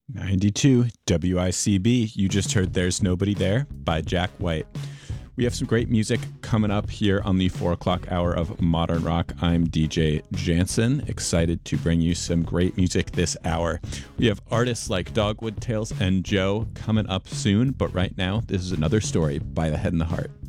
92 WICB. You just heard There's Nobody There by Jack White. We have some great music coming up here on the 4 o'clock hour of Modern Rock. I'm DJ Jansen, excited to bring you some great music this hour. We have artists like Dogwood Tales and Joe coming up soon, but right now, this is another story by The Head and the Heart.